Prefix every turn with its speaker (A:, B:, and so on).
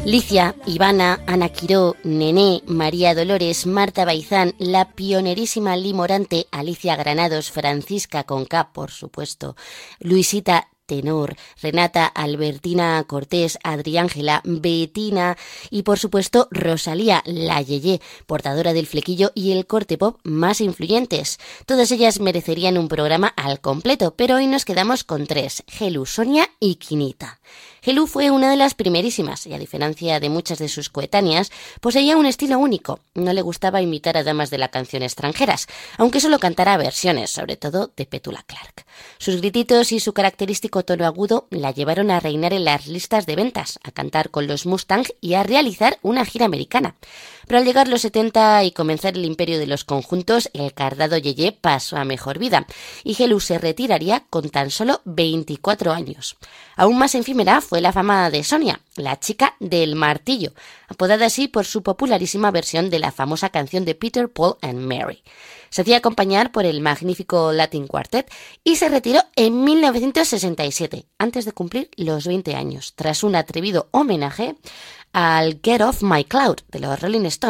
A: Licia, Ivana, Ana Quiró, Nené, María Dolores, Marta Baizán, la pionerísima Li Morante, Alicia Granados, Francisca Conca, por supuesto, Luisita Tenor, Renata Albertina Cortés, Adriángela, Betina y por supuesto Rosalía, la Yeye, portadora del flequillo y el corte pop más influyentes. Todas ellas merecerían un programa al completo, pero hoy nos quedamos con tres: Gelu, Sonia y Quinita. Gelu fue una de las primerísimas y, a diferencia de muchas de sus coetáneas, poseía un estilo único. No le gustaba imitar a damas de la canción extranjeras, aunque solo cantara versiones, sobre todo de Petula Clark. Sus grititos y su característico tono agudo la llevaron a reinar en las listas de ventas, a cantar con los Mustang y a realizar una gira americana. Pero al llegar los 70 y comenzar el imperio de los conjuntos, el cardado Yeye pasó a mejor vida y Gelu se retiraría con tan solo 24 años. Aún más efímera fue la fama de Sonia, la chica del martillo, apodada así por su popularísima versión de la famosa canción de Peter, Paul and Mary. Se hacía acompañar por el magnífico Latin Quartet y se retiró en 1967, antes de cumplir los 20 años, tras un atrevido homenaje al Get Off My Cloud de los Rolling Stones.